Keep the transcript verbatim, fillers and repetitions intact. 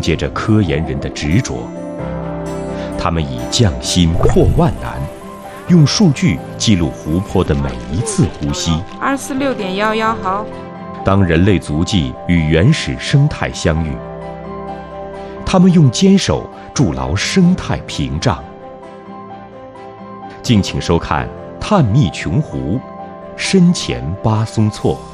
凭借着科研人的执着，他们以匠心破万难，用数据记录湖泊的每一次呼吸。 二四六点幺幺毫。 当人类足迹与原始生态相遇，他们用坚守筑牢生态屏障。敬请收看《探秘琼湖》，深潜巴松措。